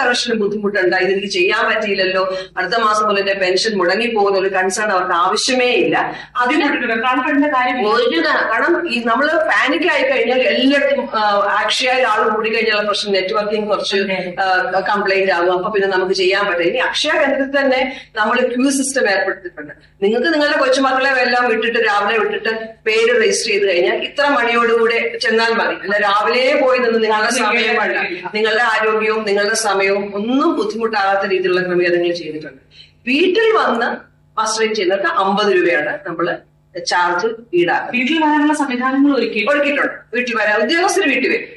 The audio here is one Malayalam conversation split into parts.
ഡയറക്ഷനും ബുദ്ധിമുട്ടുണ്ട്, ഇതെനിക്ക് ചെയ്യാൻ പറ്റിയില്ലല്ലോ, അടുത്ത മാസം മുതൽ എന്റെ പെൻഷൻ മുടങ്ങി പോകുന്ന ഒരു കൺസേൺ അവർക്ക് ആവശ്യമേ ഇല്ല. കാരണം ഈ നമ്മള് പാനിക് ആയി കഴിഞ്ഞാൽ എല്ലായിടത്തും അക്ഷയയിൽ ആൾ കൂടിക്കഴിഞ്ഞാൽ പ്രശ്നം നെറ്റ്വർക്കിംഗ് കുറച്ച് കംപ്ലൈന്റ് ആകും. അപ്പൊ പിന്നെ നമുക്ക് ചെയ്യാൻ പറ്റില്ല. ഇനി അക്ഷയ കേന്ദ്രത്തിൽ തന്നെ നമ്മൾ ക്യൂ സിസ്റ്റം ഏർപ്പെടുത്തിയിട്ടുണ്ട്. നിങ്ങൾക്ക് നിങ്ങളുടെ കൊച്ചുമക്കളെ എല്ലാം വിട്ടിട്ട് രാവിലെ വിട്ടിട്ട് പേര് രജിസ്റ്റർ ചെയ്ത് കഴിഞ്ഞാൽ ഇത്ര മണിയോടുകൂടെ ചെന്നാൽ മതി. അല്ല രാവിലെ പോയി നിന്ന് നിങ്ങളുടെ സമയം വേണ്ട, നിങ്ങളുടെ ആരോഗ്യവും നിങ്ങളുടെ സമയവും ഒന്നും ബുദ്ധിമുട്ടാകാത്ത രീതിയിലുള്ള ക്രമീകരണങ്ങൾ ചെയ്തിട്ടുണ്ട്. വീട്ടിൽ വന്ന് മസ്റ്ററിംഗ് ചെയ്യുന്നവർക്ക് 50 രൂപയാണ് നമ്മള് ചാർജ് ഈടാക്കുക. വീട്ടിൽ വരാനുള്ള സംവിധാനങ്ങൾ ഒരുക്കിയിട്ടുണ്ട്. വീട്ടിൽ വരാൻ ഉദ്യോഗസ്ഥർ വീട്ടിൽ വരും.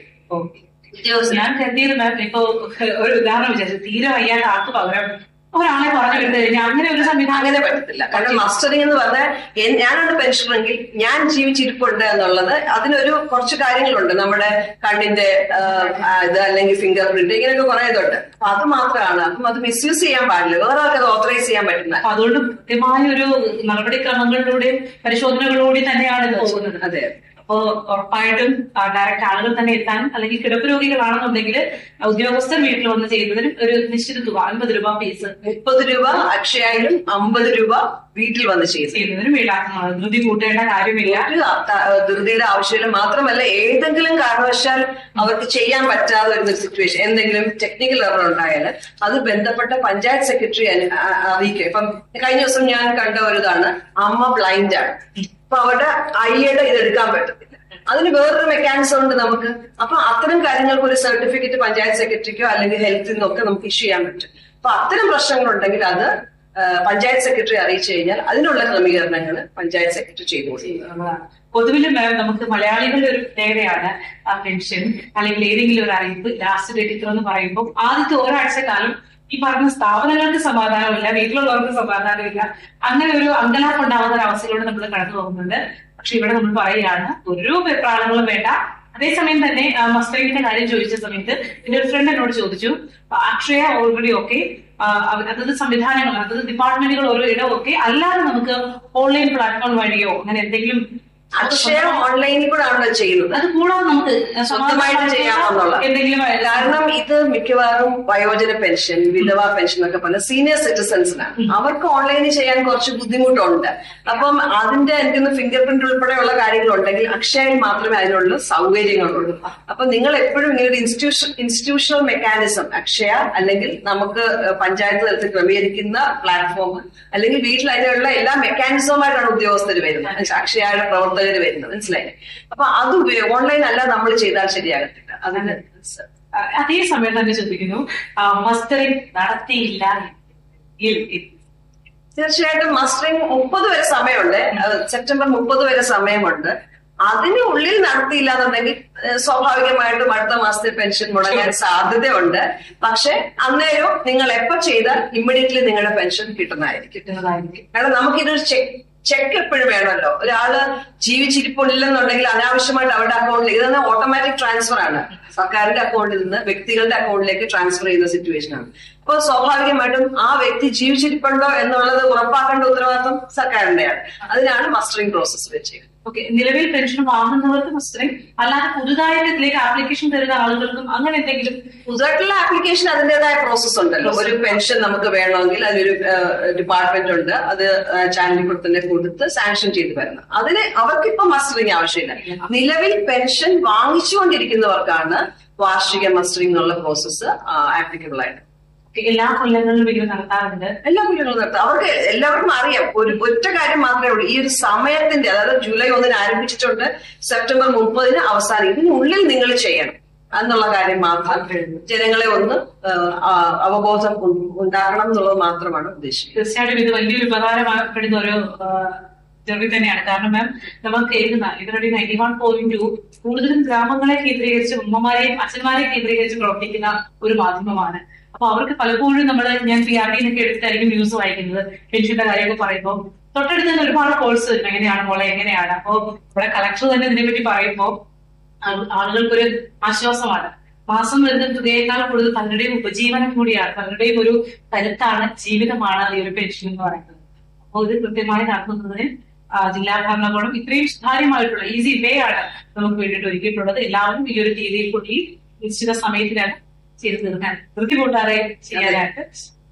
ഞാൻ കരുതിയിരുന്ന ഇപ്പൊ ഒരു ഉദാഹരണം വിചാരിച്ചു, തീരെ വയ്യാത്ത ആൾക്ക് പകരം ഒരാളെ പറഞ്ഞു എടുത്തു കഴിഞ്ഞാൽ അങ്ങനെ ഒരു സംവിധാനം അങ്ങനെ പറ്റത്തില്ല. കാരണം മസ്റ്ററിംഗ് എന്ന് പറഞ്ഞാൽ ഞാനാണ് പെൻഷനെങ്കിൽ ഞാൻ ജീവിച്ചിരിപ്പുണ്ട് എന്നുള്ളത് അതിനൊരു കുറച്ച് കാര്യങ്ങളുണ്ട്. നമ്മുടെ കണ്ണിന്റെ ഇത് അല്ലെങ്കിൽ ഫിംഗർ പ്രിന്റ് ഇങ്ങനെയൊക്കെ കുറെ ഇതുണ്ട്. അപ്പൊ അത് മാത്രമാണ്. അപ്പം അത് മിസ്യൂസ് ചെയ്യാൻ പാടില്ല. വേറെ ആൾക്ക് അത് ഓത്തറൈസ് ചെയ്യാൻ പറ്റുന്ന. അതുകൊണ്ട് കൃത്യമായ ഒരു നടപടിക്രമങ്ങളിലൂടെയും പരിശോധനകളിലൂടെയും തന്നെയാണ് ഇത് പോകുന്നത്. അതെ. അപ്പോ ഉറപ്പായിട്ടും ഡയറക്റ്റ് ആളുകൾ തന്നെ എത്താൻ, അല്ലെങ്കിൽ കിടപ്പ് രോഗികളാണെന്നുണ്ടെങ്കിൽ ഉദ്യോഗസ്ഥർ വീട്ടിൽ വന്ന് ചെയ്യുന്നതിന് ഒരു നിശ്ചിത തുക 50 രൂപ ഫീസ്, 30 രൂപ അക്ഷയായാലും 50 രൂപ വീട്ടിൽ വന്ന് ചെയ്യുന്നതിനും ഈടാക്കുന്നത്. ധൃതി കൂട്ടേണ്ട കാര്യമില്ല, ധൃതിയുടെ ആവശ്യമില്ല. മാത്രമല്ല ഏതെങ്കിലും കാരണവശാൽ അവർക്ക് ചെയ്യാൻ പറ്റാതെ വരുന്ന സിറ്റുവേഷൻ, എന്തെങ്കിലും ടെക്നിക്കൽ എറർ ഉണ്ടായാൽ അത് ബന്ധപ്പെട്ട പഞ്ചായത്ത് സെക്രട്ടറി അറിയിക്കുക. ഇപ്പം കഴിഞ്ഞ ദിവസം ഞാൻ കണ്ട ഒരു ഇതാണ്, അമ്മ ബ്ലൈൻഡ് ആണ്. അപ്പൊ അവരുടെ ഐയുടെ ഇത് എടുക്കാൻ പറ്റത്തില്ല. അതിന് വേറൊരു മെക്കാനിസം ഉണ്ട് നമുക്ക്. അപ്പൊ അത്തരം കാര്യങ്ങൾക്ക് ഒരു സർട്ടിഫിക്കറ്റ് പഞ്ചായത്ത് സെക്രട്ടറിക്കോ അല്ലെങ്കിൽ ഹെൽത്തിൽ നിന്നൊക്കെ നമുക്ക് ഇഷ്യൂ ചെയ്യാൻ പറ്റും. അപ്പൊ അത്തരം പ്രശ്നങ്ങളുണ്ടെങ്കിൽ അത് പഞ്ചായത്ത് സെക്രട്ടറി അറിയിച്ചു കഴിഞ്ഞാൽ അതിനുള്ള ക്രമീകരണങ്ങൾ പഞ്ചായത്ത് സെക്രട്ടറി ചെയ്തു കൊടുക്കും. പൊതുവിലും നമുക്ക് മലയാളികളുടെ ഒരു പ്രത്യേകതയാണ് പെൻഷൻ അല്ലെങ്കിൽ ഏതെങ്കിലും ഒരു അറിയിപ്പ് ലാസ്റ്റ് ഡേറ്റ് ഇത്ര എന്ന് പറയുമ്പോൾ ആദ്യത്തെ ഒരാഴ്ച കാലം ഈ പറഞ്ഞ സ്ഥാപനങ്ങൾക്ക് സമാധാനമില്ല, വീട്ടിലുള്ളവർക്ക് സമാധാനമില്ല. അങ്ങനെ ഒരു അങ്കലാപ്പുണ്ടാവുന്ന ഒരു അവസ്ഥയിലൂടെ നമ്മൾ കടന്നു പോകുന്നുണ്ട്. പക്ഷെ ഇവിടെ നമ്മൾ പറയുകയാണ് ഒരു വെപ്രാളങ്ങളും വേണ്ട. അതേസമയം തന്നെ മസ്റ്ററിംഗിന്റെ കാര്യം ചോദിച്ച സമയത്ത് എന്റെ ഒരു ഫ്രണ്ട് എന്നോട് ചോദിച്ചു, അക്ഷയ ഓൾറെഡി ഓക്കെ, അതത് സംവിധാനങ്ങൾ അതത് ഡിപ്പാർട്ട്മെന്റുകൾ ഓരോ ഇടമൊക്കെ, അല്ലാതെ നമുക്ക് ഓൺലൈൻ പ്ലാറ്റ്ഫോം വഴിയോ അങ്ങനെ എന്തെങ്കിലും അക്ഷയ ഓൺലൈനിൽ കൂടെ ആണല്ലോ ചെയ്യുന്നത്. അത് കൂടാതെ നമുക്ക് സ്വന്തമായിട്ട് ചെയ്യാമെന്നുള്ള. എന്തെങ്കിലും കാരണം ഇത് മിക്കവാറും വയോജന പെൻഷൻ, വിധവാ പെൻഷൻ എന്നൊക്കെ പറഞ്ഞ സീനിയർ സിറ്റിസൺസിനാണ്. അവർക്ക് ഓൺലൈനിൽ ചെയ്യാൻ കുറച്ച് ബുദ്ധിമുട്ടുണ്ട്. അപ്പം അതിന്റെ എനിക്ക് ഫിംഗർ പ്രിന്റ് ഉൾപ്പെടെയുള്ള കാര്യങ്ങളുണ്ടെങ്കിൽ അക്ഷയയിൽ മാത്രമേ അതിനുള്ള സൗകര്യങ്ങളുള്ളൂ. അപ്പൊ നിങ്ങൾ എപ്പോഴും ഇങ്ങനെ ഒരു ഇൻസ്റ്റിറ്റ്യൂഷണൽ മെക്കാനിസം അക്ഷയ അല്ലെങ്കിൽ നമുക്ക് പഞ്ചായത്ത് തലത്തിൽ ക്രമീകരിക്കുന്ന പ്ലാറ്റ്ഫോം അല്ലെങ്കിൽ വീട്ടിൽ അതിനുള്ള എല്ലാ മെക്കാനിസവുമായിട്ടാണ് ഉദ്യോഗസ്ഥർ വരുന്നത്, അക്ഷയയുടെ പ്രവർത്തകർ വരുന്നത്. മനസ്സിലായില്ലേ? അപ്പൊ അത് ഓൺലൈൻ അല്ല നമ്മൾ ചെയ്താൽ ശരിയാകത്തില്ല. അതിന് അതേ സമയം തന്നെ ചോദിക്കുന്നു, മസ്റ്ററിംഗ് നടത്തിയില്ല. തീർച്ചയായിട്ടും മസ്റ്ററിംഗ് 30 വരെ സമയമുണ്ട്. സെപ്റ്റംബർ 30 വരെ സമയമുണ്ട്. അതിനുള്ളിൽ നടത്തിയില്ല എന്നുണ്ടെങ്കിൽ സ്വാഭാവികമായിട്ടും അടുത്ത മാസത്തെ പെൻഷൻ മുടങ്ങാൻ സാധ്യതയുണ്ട്. പക്ഷെ അന്നേരം നിങ്ങൾ എപ്പോ ചെയ്താൽ ഇമ്മീഡിയറ്റ്ലി നിങ്ങളുടെ പെൻഷൻ കിട്ടുന്നതായിരിക്കും. കാരണം നമുക്കിതൊരു ചെക്ക് എപ്പോഴും വേണമല്ലോ. ഒരാള് ജീവിച്ചിരിപ്പില്ലെന്നുണ്ടെങ്കിൽ അനാവശ്യമായിട്ട് അവരുടെ അക്കൗണ്ടിലേക്ക്, ഇതെന്ന് ഓട്ടോമാറ്റിക് ട്രാൻസ്ഫർ ആണ്, സർക്കാരിന്റെ അക്കൗണ്ടിൽ നിന്ന് വ്യക്തികളുടെ അക്കൗണ്ടിലേക്ക് ട്രാൻസ്ഫർ ചെയ്യുന്ന സിറ്റുവേഷൻ ആണ്. അപ്പൊ സ്വാഭാവികമായിട്ടും ആ വ്യക്തി ജീവിച്ചിരിപ്പുണ്ടോ എന്നുള്ളത് ഉറപ്പാക്കേണ്ട ഉത്തരവാദിത്വം സർക്കാരിന്റെയാണ്. അതിനാണ് മസ്റ്ററിംഗ് പ്രോസസ് വെച്ചത്. ഓക്കെ, നിലവിൽ പെൻഷൻ വാങ്ങുന്നവർക്ക് മസ്റ്ററിംഗ്, അല്ലാതെ പുതുതായിട്ട് ഇതിലേക്ക് ആപ്ലിക്കേഷൻ തരുന്ന ആളുകൾക്കും അങ്ങനെ എന്തെങ്കിലും? പുതുതായിട്ടുള്ള ആപ്ലിക്കേഷൻ അതിന്റേതായ പ്രോസസ് ഉണ്ടല്ലോ. ഒരു പെൻഷൻ നമുക്ക് വേണമെങ്കിൽ അതിനൊരു ഡിപ്പാർട്ട്മെന്റ് ഉണ്ട്, അത് ചാനലിൽ കൂടെ തന്നെ കൊടുത്ത് സാങ്ഷൻ ചെയ്ത് വരണം. അതിന് അവർക്കിപ്പോ മസ്റ്ററിംഗ് ആവശ്യമില്ല. നിലവിൽ പെൻഷൻ വാങ്ങിച്ചുകൊണ്ടിരിക്കുന്നവർക്കാണ് വാർഷിക മസ്റ്ററിംഗ് എന്നുള്ള പ്രോസസ്സ് ആപ്ലിക്കബിൾ ആയിട്ട്. എല്ലാ കൊല്ലങ്ങളിലും ഇത് നടത്താറുണ്ട്. എല്ലാ കൊല്ലങ്ങളും നടത്താം. അവർക്ക് എല്ലാവർക്കും അറിയാം. ഒറ്റ കാര്യം മാത്രമേ ഉള്ളൂ, ഈ ഒരു സമയത്തിന്റെ, അതായത് ജൂലൈ 1 ആരംഭിച്ചിട്ടുണ്ട്, സെപ്റ്റംബർ 30 അവസാനം, ഇതിനുള്ളിൽ നിങ്ങൾ ചെയ്യണം എന്നുള്ള കാര്യം മാത്രം. ജനങ്ങളെ ഒന്ന് അവബോധം ഉണ്ടാക്കണം എന്നുള്ളത് മാത്രമാണ് ഉദ്ദേശിക്കുന്നത്. തീർച്ചയായിട്ടും ഇത് വലിയൊരു ഉപകാരപ്പെടുന്ന ഒരു ജർവി തന്നെയാണ്. കാരണം മാം, നമുക്ക് കേൾക്കുന്ന ഇതിനൊരു 91.2 കൂടുതലും ഗ്രാമങ്ങളെ കേന്ദ്രീകരിച്ച്, ഉമ്മമാരെയും അച്ഛന്മാരെയും കേന്ദ്രീകരിച്ച് പ്രവർത്തിക്കുന്ന ഒരു മാധ്യമമാണ്. അപ്പൊ അവർക്ക് പലപ്പോഴും ഞാൻ PRT എന്നൊക്കെ എടുത്തായിരിക്കും ന്യൂസ് വായിക്കുന്നത്. പെൻഷന്റെ കാര്യമൊക്കെ പറയുമ്പോൾ തൊട്ടടുത്ത് തന്നെ ഒരുപാട് കോഴ്സ് വരും, എങ്ങനെയാണ് മോളെ എങ്ങനെയാണ്. അപ്പൊ ഇവിടെ കളക്ടർ തന്നെ ഇതിനെപ്പറ്റി പറയുമ്പോൾ ആളുകൾക്കൊരു ആശ്വാസമാണ്. മാസം വരുന്ന തുകയേക്കാൾ കൂടുതൽ തങ്ങളുടെയും ഉപജീവനം കൂടിയാണ്, തങ്ങളുടെയും ഒരു കരുത്താണ്, ജീവിതമാണ് ഈ ഒരു പെൻഷൻ എന്ന് പറയുന്നത്. അപ്പോൾ ഇത് കൃത്യമായി നടത്തുന്നതിന് ജില്ലാ ഭരണകൂടം ഇത്രയും സുതാര്യമായിട്ടുള്ള ഈസി വേ ആണ് നമുക്ക് വേണ്ടിയിട്ട് ഒരുക്കിയിട്ടുള്ളത്. എല്ലാവരും ഈ ഒരു രീതിയിൽ കൂടി നിശ്ചിത സമയത്തിലാണ് ചെയ്ത് തീർക്കാൻ ധൃതികൂട്ടാതെ ചെയ്യാനായിട്ട്.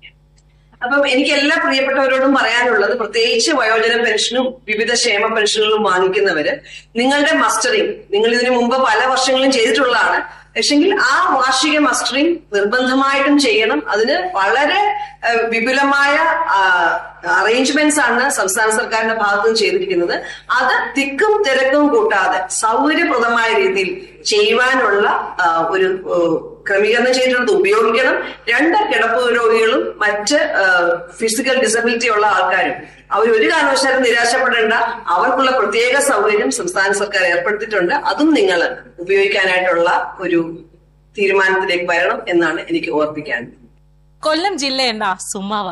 അപ്പം എനിക്ക് എല്ലാ പ്രിയപ്പെട്ടവരോടും പറയാനുള്ളത്, പ്രത്യേകിച്ച് വയോജന പെൻഷനും വിവിധ ക്ഷേമ പെൻഷനുകളും വാങ്ങിക്കുന്നവര്, നിങ്ങളുടെ മസ്റ്ററിംഗ് നിങ്ങൾ ഇതിനു മുമ്പ് പല വർഷങ്ങളും ചെയ്തിട്ടുള്ളതാണ്. പക്ഷെങ്കിൽ ആ വാർഷിക മസ്റ്ററിംഗ് നിർബന്ധമായിട്ടും ചെയ്യണം. അതിന് വളരെ വിപുലമായ അറേഞ്ച്മെന്റ്സ് ആണ് സംസ്ഥാന സർക്കാരിന്റെ ഭാഗത്തു നിന്ന് ചെയ്തിരിക്കുന്നത്. അത് തിക്കും തിരക്കും കൂട്ടാതെ സൗകര്യപ്രദമായ രീതിയിൽ ചെയ്യുവാനുള്ള ഒരു ക്രമീകരണം ചെയ്തിട്ടുള്ളത് ഉപയോഗിക്കണം. 2 കിടപ്പ് രോഗികളും മറ്റ് ഫിസിക്കൽ ഡിസബിലിറ്റി ഉള്ള ആൾക്കാരും ഒരു കാരണവശാലും നിരാശപ്പെടേണ്ട. അവർക്കുള്ള പ്രത്യേക സൗകര്യം സംസ്ഥാന സർക്കാർ ഏർപ്പെടുത്തിയിട്ടുണ്ട്. അതും നിങ്ങൾ ഉപയോഗിക്കാനായിട്ടുള്ള ഒരു തീരുമാനത്തിലേക്ക് വരണം എന്നാണ് എനിക്ക് ഓർപ്പിക്കാൻ. കൊല്ലം ജില്ല എന്താ സുമ്മാവ,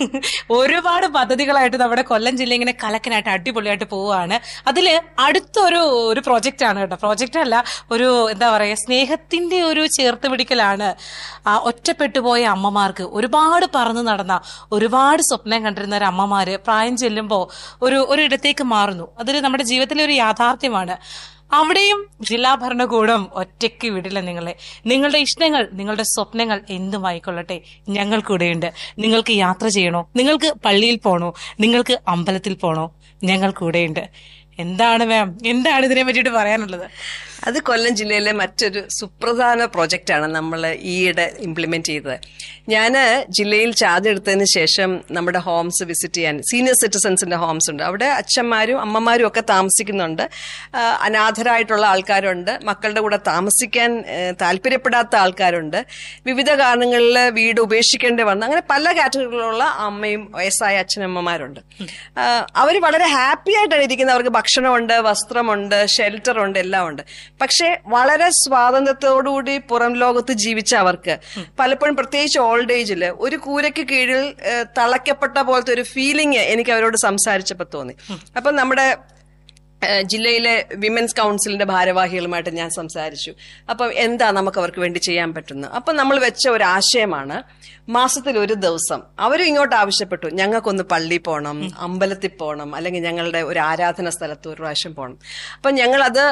ഒരുപാട് പദ്ധതികളായിട്ട് നമ്മുടെ കൊല്ലം ജില്ല ഇങ്ങനെ കലക്കനായിട്ട് അടിപൊളിയായിട്ട് പോവുകയാണ്. അതില് അടുത്തൊരു പ്രോജക്റ്റ് ആണ് കേട്ടോ. പ്രോജക്റ്റ് അല്ല, ഒരു എന്താ പറയാ, സ്നേഹത്തിന്റെ ഒരു ചേർത്ത് പിടിക്കലാണ്. ഒറ്റപ്പെട്ടുപോയ അമ്മമാർക്ക്, ഒരുപാട് പറന്നു നടന്ന, ഒരുപാട് സ്വപ്നം കണ്ടിരുന്ന ഒരു അമ്മമാര് പ്രായം ചെല്ലുമ്പോ ഒരിടത്തേക്ക് മാറുന്നു. അതൊരു നമ്മുടെ ജീവിതത്തിലെ ഒരു യാഥാർത്ഥ്യമാണ്. അവിടെയും ജില്ലാ ഭരണകൂടം ഒറ്റയ്ക്ക് വിടില്ല നിങ്ങളെ. നിങ്ങളുടെ ഇഷ്ടങ്ങൾ, നിങ്ങളുടെ സ്വപ്നങ്ങൾ എന്തുമായിക്കൊള്ളട്ടെ, ഞങ്ങൾ കൂടെയുണ്ട്. നിങ്ങൾക്ക് യാത്ര ചെയ്യണോ, നിങ്ങൾക്ക് പള്ളിയിൽ പോണോ, നിങ്ങൾക്ക് അമ്പലത്തിൽ പോണോ, ഞങ്ങൾ കൂടെയുണ്ട്. എന്താണ് മാം, എന്താണ് ഇതിനെ പറ്റിയിട്ട് പറയാനുള്ളത്? അത് കൊല്ലം ജില്ലയിലെ മറ്റൊരു സുപ്രധാന പ്രോജക്റ്റാണ് നമ്മൾ ഈയിടെ ഇംപ്ലിമെന്റ് ചെയ്തത്. ഞാൻ ജില്ലയിൽ ചാർജ് എടുത്തതിന് ശേഷം നമ്മുടെ ഹോംസ് വിസിറ്റ് ചെയ്യാൻ, സീനിയർ സിറ്റിസൺസിന്റെ ഹോംസ് ഉണ്ട്. അവിടെ അച്ഛന്മാരും അമ്മമാരും ഒക്കെ താമസിക്കുന്നുണ്ട്. അനാഥരായിട്ടുള്ള ആൾക്കാരുണ്ട്, മക്കളുടെ കൂടെ താമസിക്കാൻ താല്പര്യപ്പെടാത്ത ആൾക്കാരുണ്ട്, വിവിധ കാരണങ്ങളിൽ വീട് ഉപേക്ഷിക്കേണ്ടി വന്ന, അങ്ങനെ പല കാറ്റഗറിയിലുള്ള അമ്മയും വയസ്സായ അച്ഛനമ്മമാരുണ്ട്. അവർ വളരെ ഹാപ്പി ആയിട്ടാണ് ഇരിക്കുന്നത്. അവർക്ക് ഭക്ഷണമുണ്ട്, വസ്ത്രമുണ്ട്, ഷെൽട്ടറുണ്ട്, എല്ലാം ഉണ്ട്. പക്ഷെ വളരെ സ്വാതന്ത്ര്യത്തോടുകൂടി പുറം ലോകത്ത് ജീവിച്ച അവർക്ക് പലപ്പോഴും, പ്രത്യേകിച്ച് ഓൾഡ് ഏജില്, ഒരു കൂരയ്ക്ക് കീഴിൽ തളയ്ക്കപ്പെട്ട പോലത്തെ ഒരു ഫീലിംഗ് എനിക്ക് അവരോട് സംസാരിച്ചപ്പോൾ തോന്നി. അപ്പൊ നമ്മുടെ ജില്ലയിലെ വിമൻസ് കൗൺസിലിന്റെ ഭാരവാഹികളുമായിട്ട് ഞാൻ സംസാരിച്ചു. അപ്പൊ എന്താ നമുക്ക് അവർക്ക് വേണ്ടി ചെയ്യാൻ പറ്റുന്നത്? അപ്പൊ നമ്മൾ വെച്ച ഒരു ആശയമാണ്, മാസത്തിൽ ഒരു ദിവസം അവരും ഇങ്ങോട്ട് ആവശ്യപ്പെട്ടു, ഞങ്ങൾക്കൊന്ന് പള്ളിയിൽ പോകണം, അമ്പലത്തിൽ പോകണം, അല്ലെങ്കിൽ ഞങ്ങളുടെ ഒരു ആരാധന സ്ഥലത്ത് ഒരു പ്രാവശ്യം പോകണം. അപ്പൊ ഞങ്ങളത്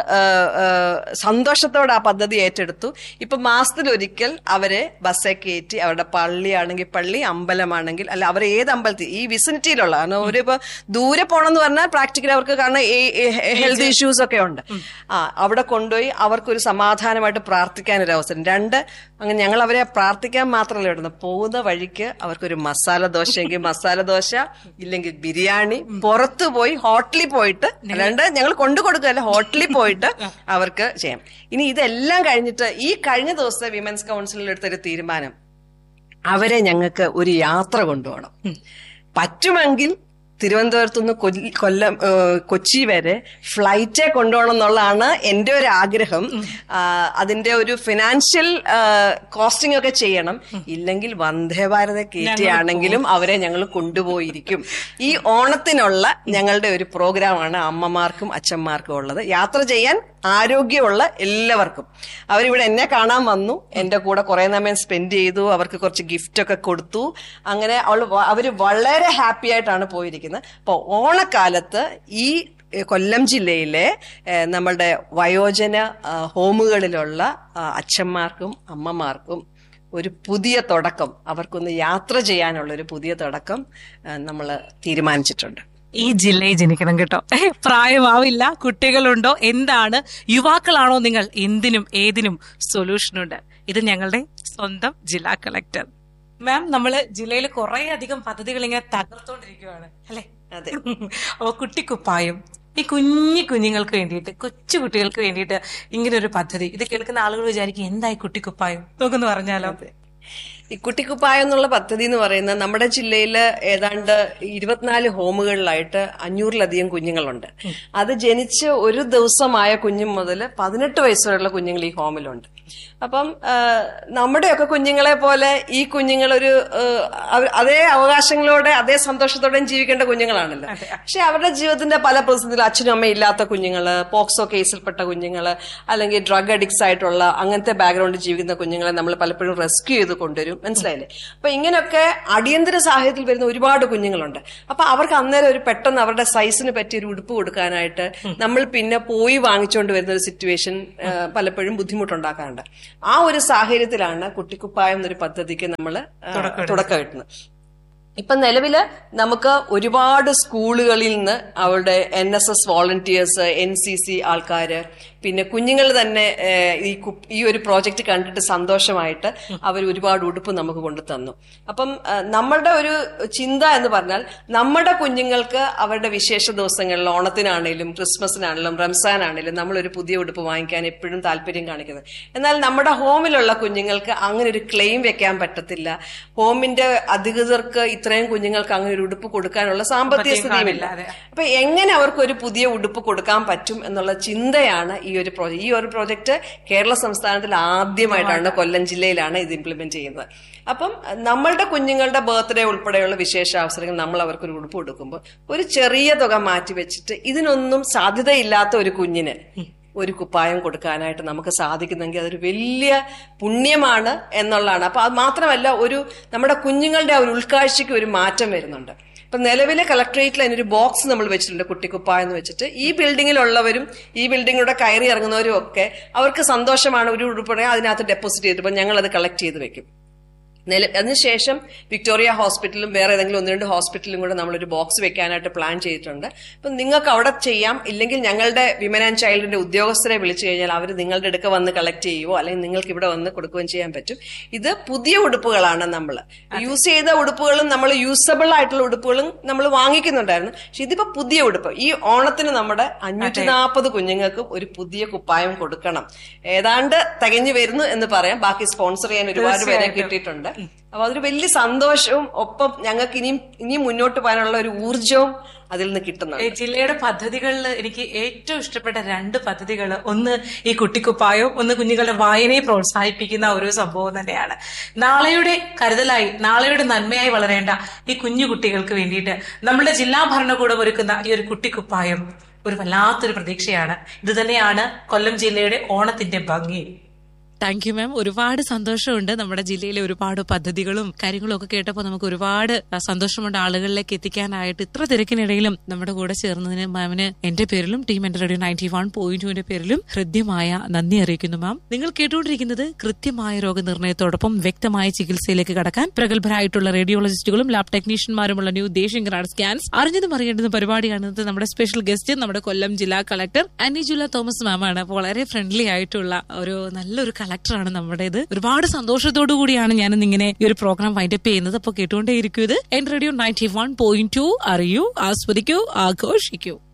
സന്തോഷത്തോടെ ആ പദ്ധതി ഏറ്റെടുത്തു. ഇപ്പൊ മാസത്തിലൊരിക്കൽ അവരെ ബസ്സെ കയറ്റി, അവരുടെ പള്ളിയാണെങ്കിൽ പള്ളി, അമ്പലമാണെങ്കിൽ അല്ല, അവർ ഏത് അമ്പലത്തിൽ ഈ വിസിനിറ്റിയിലുള്ള, കാരണം ഒരിപ്പോ ദൂരെ പോകണമെന്ന് പറഞ്ഞാൽ പ്രാക്ടിക്കലി അവർക്ക്, കാരണം ഹെൽത്ത് ഇഷ്യൂസ് ഒക്കെ ഉണ്ട്, അവിടെ കൊണ്ടുപോയി അവർക്കൊരു സമാധാനമായിട്ട് പ്രാർത്ഥിക്കാനൊരു അവസരം. 2, അങ്ങനെ ഞങ്ങൾ അവരെ പ്രാർത്ഥിക്കാൻ മാത്രമല്ല ഇടുന്നത്, പോകുന്ന വഴിക്ക് അവർക്കൊരു മസാല ദോശയെങ്കിൽ മസാല ദോശ, ഇല്ലെങ്കിൽ ബിരിയാണി, പുറത്തു പോയി ഹോട്ടലിൽ പോയിട്ട്, അല്ലാണ്ട് ഞങ്ങൾ കൊണ്ടു കൊടുക്കുകയല്ല, ഹോട്ടലിൽ പോയിട്ട് അവർക്ക് ചെയ്യാം. ഇനി ഇതെല്ലാം കഴിഞ്ഞിട്ട് ഈ കഴിഞ്ഞ ദിവസത്തെ വിമൻസ് കൗൺസിലിൽ എടുത്തൊരു തീരുമാനം, അവരെ ഞങ്ങൾക്ക് ഒരു യാത്ര കൊണ്ടുപോകണം. പറ്റുമെങ്കിൽ തിരുവനന്തപുരത്തുനിന്ന് കൊച്ചി വരെ ഫ്ലൈറ്റെ കൊണ്ടുപോകണം എന്നുള്ളതാണ് എന്റെ ഒരു ആഗ്രഹം. അതിന്റെ ഒരു ഫിനാൻഷ്യൽ കോസ്റ്റിംഗ് ഒക്കെ ചെയ്യണം. ഇല്ലെങ്കിൽ വന്ദേ ഭാരത കയറ്റിയാണെങ്കിലും അവരെ ഞങ്ങൾ കൊണ്ടുപോയിരിക്കും. ഈ ഓണത്തിനുള്ള ഞങ്ങളുടെ ഒരു പ്രോഗ്രാമാണ് അമ്മമാർക്കും അച്ഛന്മാർക്കും ഉള്ളത്. യാത്ര ചെയ്യാൻ ആരോഗ്യമുള്ള എല്ലാവർക്കും. അവരിവിടെ എന്നെ കാണാൻ വന്നു, എന്റെ കൂടെ കുറെ സമയം സ്പെൻഡ് ചെയ്തു, അവർക്ക് കുറച്ച് ഗിഫ്റ്റ് ഒക്കെ കൊടുത്തു. അങ്ങനെ അവര് വളരെ ഹാപ്പി ആയിട്ടാണ് പോയിരിക്കുന്നത്. അപ്പൊ ഓണക്കാലത്ത് ഈ കൊല്ലം ജില്ലയിലെ നമ്മളുടെ വയോജന ഹോമുകളിലുള്ള അച്ഛന്മാർക്കും അമ്മമാർക്കും ഒരു പുതിയ തുടക്കം, അവർക്കൊന്ന് യാത്ര ചെയ്യാനുള്ള ഒരു പുതിയ തുടക്കം നമ്മൾ തീരുമാനിച്ചിട്ടുണ്ട്. ഈ ജില്ലയിൽ ജനിക്കണം കേട്ടോ. പ്രായമാവില്ല, കുട്ടികളുണ്ടോ, എന്താണ്, യുവാക്കളാണോ നിങ്ങൾ, എന്തിനും ഏതിനും സൊല്യൂഷനുണ്ട്. ഇത് ഞങ്ങളുടെ സ്വന്തം ജില്ലാ കളക്ടർ. മാം, നമ്മള് ജില്ലയിൽ കുറെ അധികം പദ്ധതികൾ ഇങ്ങനെ തകർത്തോണ്ടിരിക്കുകയാണ് അല്ലെ? അതെ. അപ്പൊ കുട്ടിക്കുപ്പായം, ഈ കുഞ്ഞുങ്ങൾക്ക് വേണ്ടിയിട്ട്, കൊച്ചു കുട്ടികൾക്ക് വേണ്ടിയിട്ട് ഇങ്ങനെ ഒരു പദ്ധതി, ഇത് കേൾക്കുന്ന ആളുകൾ വിചാരിക്കും എന്തായി കുട്ടിക്കുപ്പായം, നോക്കെന്ന് പറഞ്ഞാലോ? ഈ കുട്ടിക്കുപ്പായം എന്നുള്ള പദ്ധതി എന്ന് പറയുന്നത് നമ്മുടെ ജില്ലയിൽ ഏതാണ്ട് 24 ഹോമുകളിലായിട്ട് 500-ലധികം കുഞ്ഞുങ്ങളുണ്ട്. അത് ജനിച്ച് ഒരു ദിവസമായ കുഞ്ഞു മുതൽ 18 വയസ്സുവരെയുള്ള കുഞ്ഞുങ്ങൾ ഈ ഹോമിലുണ്ട്. അപ്പം നമ്മുടെയൊക്കെ കുഞ്ഞുങ്ങളെ പോലെ ഈ കുഞ്ഞുങ്ങളൊരു അതേ അവകാശങ്ങളോടെ അതേ സന്തോഷത്തോടെയും ജീവിക്കേണ്ട കുഞ്ഞുങ്ങളാണല്ലോ. പക്ഷെ അവരുടെ ജീവിതത്തിന്റെ പല പ്രതിസന്ധികളും, അച്ഛനും അമ്മയും ഇല്ലാത്ത കുഞ്ഞുങ്ങള്, പോക്സോ കേസിൽപ്പെട്ട കുഞ്ഞുങ്ങള്, അല്ലെങ്കിൽ ഡ്രഗ് അഡിക്ട്സ് ആയിട്ടുള്ള അങ്ങനത്തെ ബാക്ക്ഗ്രൗണ്ടിൽ ജീവിക്കുന്ന കുഞ്ഞുങ്ങളെ നമ്മൾ പലപ്പോഴും റെസ്ക്യൂ ചെയ്ത് കൊണ്ടുവരും. മനസ്സിലായില്ലേ? അപ്പൊ ഇങ്ങനെയൊക്കെ അടിയന്തര സാഹചര്യത്തിൽ വരുന്ന ഒരുപാട് കുഞ്ഞുങ്ങളുണ്ട്. അപ്പൊ അവർക്ക് അന്നേരം ഒരു പെട്ടെന്ന് അവരുടെ സൈസിന് പറ്റിയ ഒരു ഉടുപ്പ് കൊടുക്കാനായിട്ട് നമ്മൾ പിന്നെ പോയി വാങ്ങിച്ചുകൊണ്ട് വരുന്ന ഒരു സിറ്റുവേഷൻ പലപ്പോഴും ബുദ്ധിമുട്ടുണ്ടാക്കാറുണ്ട്. ആ ഒരു സാഹചര്യത്തിലാണ് കുട്ടിക്കുപ്പായം എന്നൊരു പദ്ധതിക്ക് നമ്മൾ തുടക്കം ഇടുന്നത്. ഇപ്പൊ നിലവില് നമുക്ക് ഒരുപാട് സ്കൂളുകളിൽ നിന്ന് അവരുടെ NSS വോളണ്ടിയേഴ്സ്, NCC ആൾക്കാര്, പിന്നെ കുഞ്ഞുങ്ങൾ തന്നെ ഈ ഒരു പ്രോജക്റ്റ് കണ്ടിട്ട് സന്തോഷമായിട്ട് അവർ ഒരുപാട് ഉടുപ്പ് നമുക്ക് കൊണ്ടു തന്നു. അപ്പം നമ്മളുടെ ഒരു ചിന്ത എന്ന് പറഞ്ഞാൽ നമ്മുടെ കുഞ്ഞുങ്ങൾക്ക് അവരുടെ വിശേഷ ദിവസങ്ങളിൽ, ഓണത്തിനാണേലും ക്രിസ്മസിനാണേലും റംസാനാണേലും നമ്മളൊരു പുതിയ ഉടുപ്പ് വാങ്ങിക്കാൻ എപ്പോഴും താല്പര്യം കാണിക്കുന്നത്. എന്നാൽ നമ്മുടെ ഹോമിലുള്ള കുഞ്ഞുങ്ങൾക്ക് അങ്ങനെ ഒരു ക്ലെയിം വെക്കാൻ പറ്റത്തില്ല. ഹോമിന്റെ അധികൃതർക്ക് ഇത്രയും കുഞ്ഞുങ്ങൾക്ക് അങ്ങനെ ഒരു ഉടുപ്പ് കൊടുക്കാനുള്ള സാമ്പത്തിക സ്ഥിതിയുമില്ല. അപ്പൊ എങ്ങനെ അവർക്ക് ഒരു പുതിയ ഉടുപ്പ് കൊടുക്കാൻ പറ്റും എന്നുള്ള ചിന്തയാണ് ഈ ഒരു പ്രോജക്റ്റ് കേരള സംസ്ഥാനത്തിൽ ആദ്യമായിട്ടാണ്, കൊല്ലം ജില്ലയിലാണ് ഇത് ഇംപ്ലിമെന്റ് ചെയ്യുന്നത്. അപ്പം നമ്മളുടെ കുഞ്ഞുങ്ങളുടെ ബർത്ത്ഡേ ഉൾപ്പെടെയുള്ള വിശേഷ അവസരങ്ങൾ നമ്മൾ അവർക്കൊരു ഉടുപ്പ് കൊടുക്കുമ്പോൾ ഒരു ചെറിയ തുക മാറ്റിവെച്ചിട്ട് ഇതിനൊന്നും സാധ്യതയില്ലാത്ത ഒരു കുഞ്ഞിന് ഒരു കുപ്പായം കൊടുക്കാനായിട്ട് നമുക്ക് സാധിക്കുന്നെങ്കിൽ അതൊരു വലിയ പുണ്യമാണ് എന്നുള്ളതാണ്. അപ്പൊ അത് മാത്രമല്ല, നമ്മുടെ കുഞ്ഞുങ്ങളുടെ ആ ഒരു ഉൾക്കാഴ്ചയ്ക്ക് ഒരു മാറ്റം വരുന്നുണ്ട്. ഇപ്പൊ നിലവിലെ കളക്ടറേറ്റിൽ അതിനൊരു ബോക്സ് നമ്മൾ വെച്ചിട്ടുണ്ട്, കുട്ടിക്കുപ്പായം എന്ന് വെച്ചിട്ട്. ഈ ബിൽഡിങ്ങിലുള്ളവരും ഈ ബിൽഡിങ്ങിലൂടെ കയറി ഇറങ്ങുന്നവരും ഒക്കെ അവർക്ക് സന്തോഷമാണ് ഒരു ഉടുപ്പുണ്ടെങ്കിൽ അതിനകത്ത് ഡെപ്പോസിറ്റ് ചെയ്തിട്ട് ഞങ്ങൾ അത് കളക്ട് ചെയ്ത് വെക്കും. അതിനുശേഷം വിക്ടോറിയ ഹോസ്പിറ്റലും വേറെ ഏതെങ്കിലും 1-2 ഹോസ്പിറ്റലും കൂടെ നമ്മളൊരു ബോക്സ് വെക്കാനായിട്ട് പ്ലാൻ ചെയ്തിട്ടുണ്ട്. അപ്പം നിങ്ങൾക്ക് അവിടെ ചെയ്യാം, ഇല്ലെങ്കിൽ ഞങ്ങളുടെ വിമൻ ആൻഡ് ചൈൽഡിന്റെ ഉദ്യോഗസ്ഥരെ വിളിച്ചു കഴിഞ്ഞാൽ അവർ നിങ്ങളുടെ അടുക്ക വന്ന് കളക്ട് ചെയ്യുവോ അല്ലെങ്കിൽ നിങ്ങൾക്ക് ഇവിടെ വന്ന് കൊടുക്കുകയും ചെയ്യാൻ പറ്റും. ഇത് പുതിയ ഉടുപ്പുകളാണ്. നമ്മൾ യൂസ് ചെയ്ത ഉടുപ്പുകളും നമ്മൾ യൂസബിൾ ആയിട്ടുള്ള ഉടുപ്പുകളും നമ്മൾ വാങ്ങിക്കുന്നുണ്ടായിരുന്നു. പക്ഷെ ഇതിപ്പോ പുതിയ ഉടുപ്പ്. ഈ ഓണത്തിന് നമ്മുടെ 540 കുഞ്ഞുങ്ങൾക്ക് ഒരു പുതിയ കുപ്പായം കൊടുക്കണം. ഏതാണ്ട് തികഞ്ഞു വരുന്നു എന്ന് പറയാം. ബാക്കി സ്പോൺസർ ചെയ്യാൻ ഒരുപാട് പേരെ കിട്ടിയിട്ടുണ്ട്. അപ്പൊ അതൊരു വലിയ സന്തോഷവും ഒപ്പം ഞങ്ങൾക്ക് ഇനിയും മുന്നോട്ട് പോകാനുള്ള ഒരു ഊർജവും അതിൽ നിന്ന് കിട്ടുന്നുണ്ട്. ജില്ലയുടെ പദ്ധതികളിൽ എനിക്ക് ഏറ്റവും ഇഷ്ടപ്പെട്ട 2 പദ്ധതികൾ, ഒന്ന് ഈ കുട്ടിക്കുപ്പായവും, ഒന്ന് കുഞ്ഞുങ്ങളുടെ വായനയെ പ്രോത്സാഹിപ്പിക്കുന്ന ഒരു സംഭവം തന്നെയാണ്. നാളെയുടെ കരുതലായി, നാളെയുടെ നന്മയായി വളരേണ്ട ഈ കുഞ്ഞു കുട്ടികൾക്ക് വേണ്ടിയിട്ട് നമ്മുടെ ജില്ലാ ഭരണകൂടം ഒരുക്കുന്ന ഈ ഒരു കുട്ടിക്കുപ്പായം ഒരു വല്ലാത്തൊരു പ്രതീക്ഷയാണ്. ഇത് തന്നെയാണ് കൊല്ലം ജില്ലയുടെ ഓണത്തിന്റെ ഭംഗി. Thank you ma'am. ഒരുപാട് സന്തോഷമുണ്ട്. നമ്മുടെ ജില്ലയിലെ ഒരുപാട് പദ്ധതികളും കാര്യങ്ങളും ഒക്കെ കേട്ടപ്പോൾ നമുക്ക് ഒരുപാട് സന്തോഷമുണ്ട് ആളുകളിലേക്ക് എത്തിക്കാനായിട്ട്. ഇത്ര തിരക്കിനിടയിലും നമ്മുടെ കൂടെ ചേർന്നതിന് മാമിന് എന്റെ പേരിലും ടീം എന്റെ റേഡിയോ 91.2 പേരിലും ഹൃദ്യമായ നന്ദി അറിയിക്കുന്നു മാം. നിങ്ങൾ കേട്ടുകൊണ്ടിരിക്കുന്നത് കൃത്യമായ രോഗനിർണയത്തോടൊപ്പം വ്യക്തമായ ചികിത്സയിലേക്ക് കടക്കാൻ പ്രഗത്ഭരായിട്ടുള്ള റേഡിയോളജിസ്റ്റുകളും ലാബ് ടെക്നീഷ്യന്മാരുമുള്ള ന്യൂ ദേശീയ സ്കാൻസ് അറിഞ്ഞതും അറിയേണ്ടതും പരിപാടിയാണ്. നമ്മുടെ സ്പെഷ്യൽ ഗസ്റ്റ് നമ്മുടെ കൊല്ലം ജില്ലാ കളക്ടർ അനിജുല തോമസ് മാമാണ്. വളരെ ഫ്രണ്ട്ലി ആയിട്ടുള്ള നല്ലൊരു കളക്ടറാണ് നമ്മുടേത്. ഒരുപാട് സന്തോഷത്തോടു കൂടിയാണ് ഞാനിന്ന് ഇങ്ങനെ ഈ ഒരു പ്രോഗ്രാം വൈൻഡപ്പ് ചെയ്യുന്നത്. അപ്പോൾ കേട്ടുകൊണ്ടേയിരിക്കും ഇത് എൻ റേഡിയോ 91.2. അറിയൂ, ആസ്വദിക്കൂ, ആഘോഷിക്കൂ.